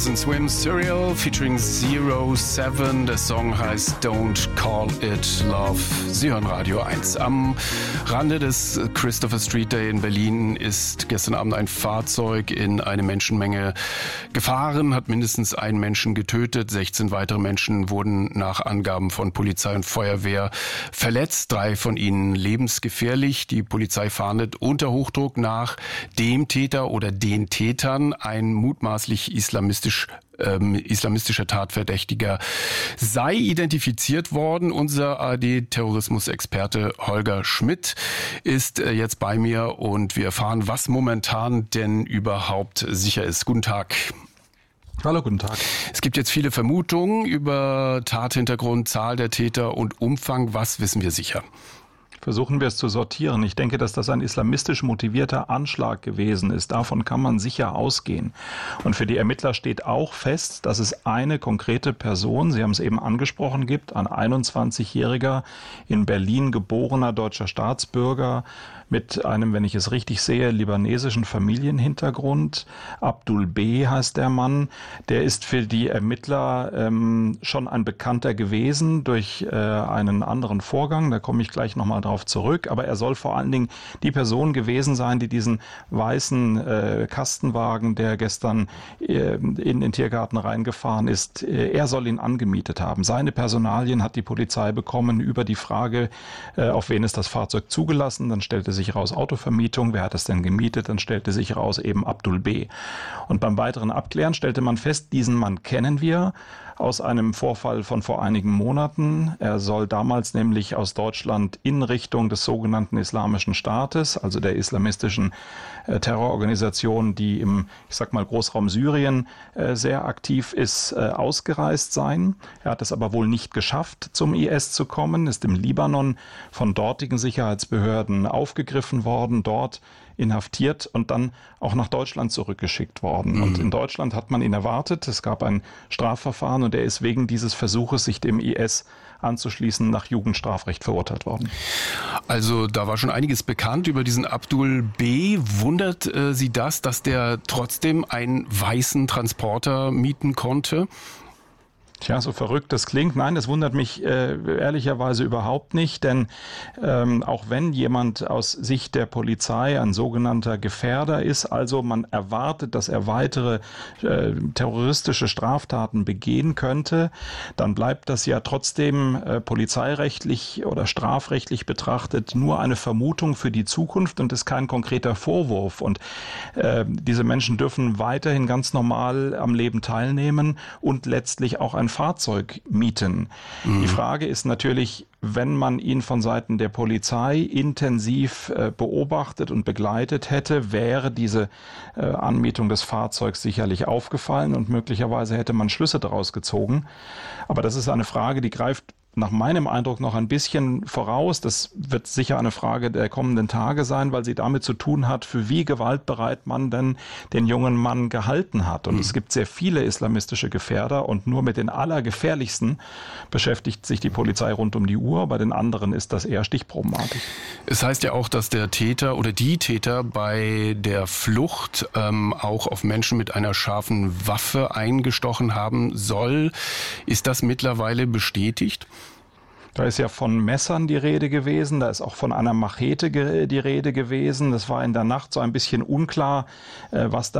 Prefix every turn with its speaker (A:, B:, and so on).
A: Brothers and Swim, Serial featuring 07. Der Song heißt Don't Call It Love. Sie hören Radio 1. Am Rande des Christopher Street Day in Berlin ist gestern Abend ein Fahrzeug in eine Menschenmenge gefahren, hat mindestens einen Menschen getötet. 16 weitere Menschen wurden nach Angaben von Polizei und Feuerwehr verletzt. 3 von ihnen lebensgefährlich. Die Polizei fahndet unter Hochdruck nach dem Täter oder den Tätern. Ein mutmaßlich islamistischer Tatverdächtiger sei identifiziert worden. Unser ARD-Terrorismusexperte Holger Schmidt ist jetzt bei mir und wir erfahren, was momentan denn überhaupt sicher ist. Guten Tag.
B: Hallo, guten Tag.
A: Es gibt jetzt viele Vermutungen über Tathintergrund, Zahl der Täter und Umfang. Was wissen wir sicher?
B: Versuchen wir es zu sortieren. Ich denke, dass das ein islamistisch motivierter Anschlag gewesen ist. Davon kann man sicher ausgehen. Und für die Ermittler steht auch fest, dass es eine konkrete Person, Sie haben es eben angesprochen, gibt, ein 21-jähriger in Berlin geborener deutscher Staatsbürger mit einem, wenn ich es richtig sehe, libanesischen Familienhintergrund. Abdul B. heißt der Mann. Der ist für die Ermittler schon ein Bekannter gewesen durch einen anderen Vorgang. Da komme ich gleich nochmal drauf zurück. Aber er soll vor allen Dingen die Person gewesen sein, die diesen weißen Kastenwagen, der gestern in den Tiergarten reingefahren ist, er soll ihn angemietet haben. Seine Personalien hat die Polizei bekommen über die Frage, auf wen ist das Fahrzeug zugelassen. Dann stellte sich raus Autovermietung, wer hat es denn gemietet, dann stellte sich raus eben Abdul B. Und beim weiteren Abklären stellte man fest, diesen Mann kennen wir aus einem Vorfall von vor einigen Monaten. Er soll damals nämlich aus Deutschland in Richtung des sogenannten Islamischen Staates, also der islamistischen Terrororganisation, die im, ich sag mal, Großraum Syrien sehr aktiv ist, ausgereist sein. Er hat es aber wohl nicht geschafft, zum IS zu kommen, ist im Libanon von dortigen Sicherheitsbehörden aufgegriffen worden, dort inhaftiert und dann auch nach Deutschland zurückgeschickt worden. Und in Deutschland hat man ihn erwartet. Es gab ein Strafverfahren und er ist wegen dieses Versuches, sich dem IS anzuschließen, nach Jugendstrafrecht verurteilt worden.
A: Also da war schon einiges bekannt über diesen Abdul B. Wundert Sie das, dass der trotzdem einen weißen Transporter mieten konnte?
B: Tja, so verrückt das klingt. Nein, das wundert mich ehrlicherweise überhaupt nicht, denn auch wenn jemand aus Sicht der Polizei ein sogenannter Gefährder ist, also man erwartet, dass er weitere terroristische Straftaten begehen könnte, dann bleibt das ja trotzdem polizeirechtlich oder strafrechtlich betrachtet nur eine Vermutung für die Zukunft und ist kein konkreter Vorwurf. Und diese Menschen dürfen weiterhin ganz normal am Leben teilnehmen und letztlich auch ein Fahrzeug mieten. Die Frage ist natürlich, wenn man ihn von Seiten der Polizei intensiv beobachtet und begleitet hätte, wäre diese Anmietung des Fahrzeugs sicherlich aufgefallen und möglicherweise hätte man Schlüsse daraus gezogen. Aber das ist eine Frage, die greift nach meinem Eindruck noch ein bisschen voraus. Das wird sicher eine Frage der kommenden Tage sein, weil sie damit zu tun hat, für wie gewaltbereit man denn den jungen Mann gehalten hat. Und es gibt sehr viele islamistische Gefährder und nur mit den allergefährlichsten beschäftigt sich die Polizei rund um die Uhr. Bei den anderen ist das eher stichprobenartig.
A: Es heißt ja auch, dass der Täter oder die Täter bei der Flucht auch auf Menschen mit einer scharfen Waffe eingestochen haben soll. Ist das mittlerweile bestätigt?
B: Da ist ja von Messern die Rede gewesen, da ist auch von einer Machete die Rede gewesen. Das war in der Nacht so ein bisschen unklar, was da